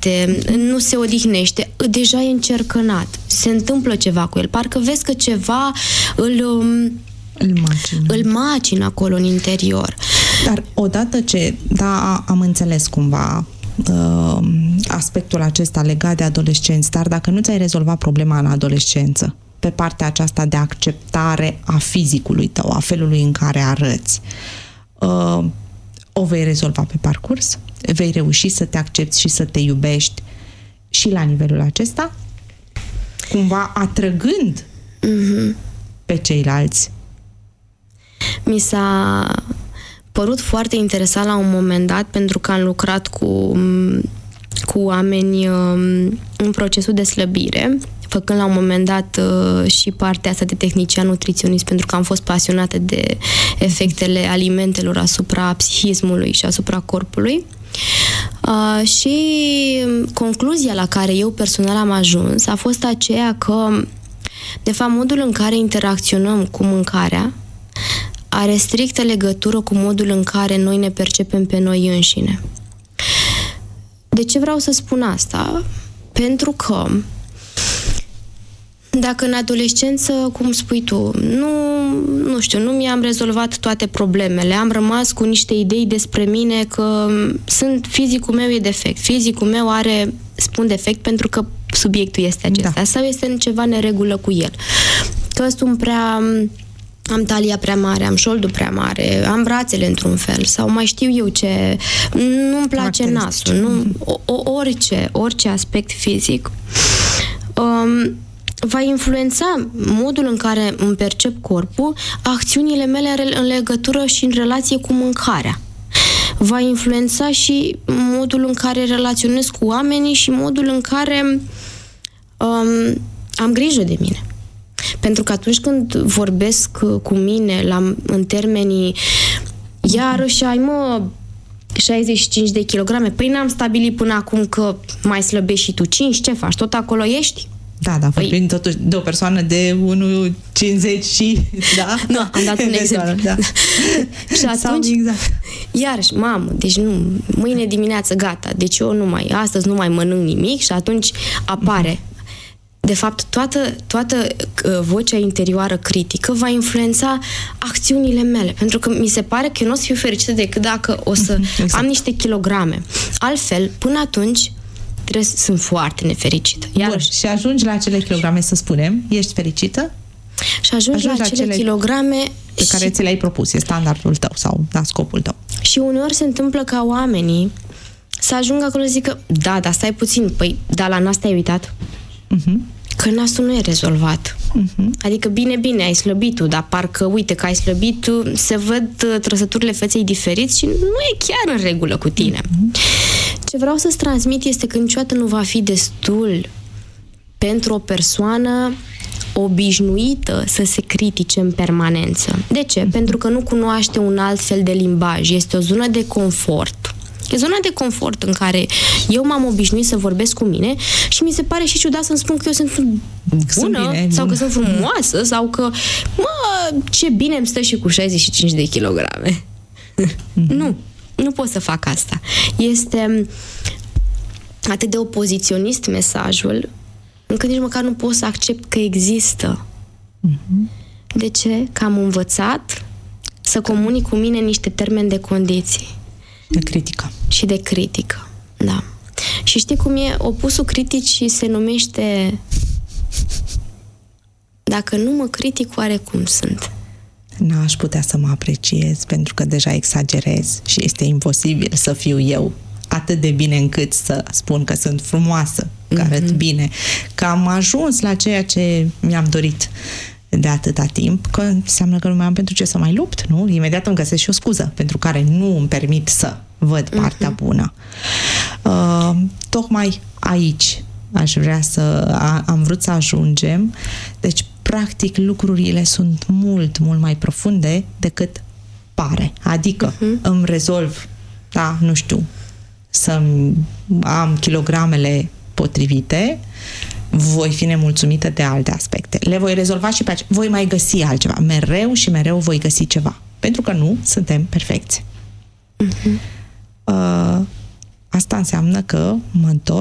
departe, nu se odihnește, deja e încercănat, se întâmplă ceva cu el, parcă vezi că ceva îl macină acolo în interior. Dar odată ce, am înțeles cumva aspectul acesta legat de adolescenți, dar dacă nu ți-ai rezolvat problema în adolescență, pe partea aceasta de acceptare a fizicului tău, a felului în care arăți, o vei rezolva pe parcurs? Vei reuși să te accepti și să te iubești și la nivelul acesta? Cumva atrăgând pe ceilalți? Mi s-a părut foarte interesant la un moment dat, pentru că am lucrat cu oameni în procesul de slăbire, făcând la un moment dat și partea asta de tehnician nutriționist, pentru că am fost pasionată de efectele alimentelor asupra psihismului și asupra corpului. Și concluzia la care eu personal am ajuns a fost aceea că, de fapt, modul în care interacționăm cu mâncarea are strictă legătură cu modul în care noi ne percepem pe noi înșine. De ce vreau să spun asta? Pentru că dacă în adolescență, cum spui tu, nu mi-am rezolvat toate problemele, am rămas cu niște idei despre mine că fizicul meu e defect, fizicul meu spun defect pentru că subiectul este acesta, sau este ceva neregulă cu el, că am talia prea mare, am șoldul prea mare, am brațele într-un fel, sau mai știu eu ce, nu-mi place nasul, orice aspect fizic va influența modul în care îmi percep corpul, acțiunile mele în legătură și în relație cu mâncarea. Va influența și modul în care relaționez cu oamenii și modul în care am grijă de mine. Pentru că atunci când vorbesc cu mine în termenii iarăși ai 65 de kilograme, păi n-am stabilit până acum că mai slăbești și tu 5, ce faci? Tot acolo ești? Da, vorbim totuși de o persoană de 1,50 și... Da? Nu, am dat un exemplu. Da. Și atunci, iarăși, mamă, deci mâine dimineață gata, deci eu astăzi nu mai mănânc nimic și atunci apare. De fapt, toată vocea interioară critică va influența acțiunile mele, pentru că mi se pare că eu nu o să fiu fericită decât dacă o să am niște kilograme. Altfel, până atunci, sunt foarte nefericită. Bun, și ajungi la acele kilograme, să spunem, ești fericită? Și ajungi la acele kilograme pe care ți le-ai propus, e standardul tău sau scopul tău. Și uneori se întâmplă ca oamenii să ajungă acolo și zică, da, stai puțin, păi, la nas te-ai uitat? Că nasul nu e rezolvat. Adică bine, ai slăbit tu, dar parcă, uite, că ai slăbit tu, se văd trăsăturile feței diferiți și nu e chiar în regulă cu tine. Ce vreau să-ți transmit este că niciodată nu va fi destul pentru o persoană obișnuită să se critique în permanență. De ce? Pentru că nu cunoaște un alt fel de limbaj. Este o zonă de confort. E zona de confort în care eu m-am obișnuit să vorbesc cu mine și mi se pare și ciudat să-mi spun că eu sunt bună sau că sunt frumoasă sau că, ce bine îmi stă și cu 65 de kilograme. Nu pot să fac asta. Este atât de opoziționist mesajul, încât nici măcar nu pot să accept că există. De ce? Că am învățat să comunic cu mine niște termeni de condiții. De critică. Și de critică, da. Și știi cum e? Opusul criticii se numește dacă nu mă critic, oare cum sunt? N-aș putea să mă apreciez pentru că deja exagerez și este imposibil să fiu eu atât de bine încât să spun că sunt frumoasă, că arăt bine, că am ajuns la ceea ce mi-am dorit de atâta timp, că înseamnă că nu mai am pentru ce să mai lupt, nu? Imediat îmi găsesc și o scuză pentru care nu îmi permit să văd partea bună. Tocmai aici am vrut să ajungem. Deci, practic, lucrurile sunt mult, mult mai profunde decât pare. Adică îmi rezolv, nu știu, să am kilogramele potrivite, voi fi nemulțumită de alte aspecte. Le voi rezolva și pe aceea. Voi mai găsi altceva. Mereu și mereu voi găsi ceva. Pentru că nu suntem perfecți. Asta înseamnă că mă întorc